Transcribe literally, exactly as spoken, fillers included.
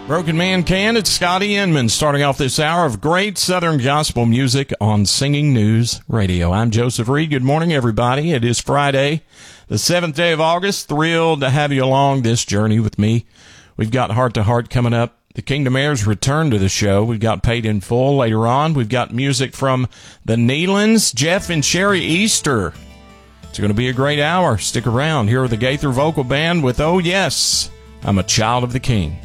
Broken Man Can, it's Scotty Inman starting off this hour of great Southern gospel music on Singing News Radio. I'm Joseph Reed. Good morning, everybody. It is Friday, the seventh day of August. Thrilled to have you along this journey with me. We've got Heart to Heart coming up. The Kingdom Heirs return to the show. We've got Paid in Full later on. We've got music from the Nealons, Jeff and Sherry Easter. It's going to be a great hour. Stick around. Here are the Gaither Vocal Band with Oh Yes, I'm a Child of the King.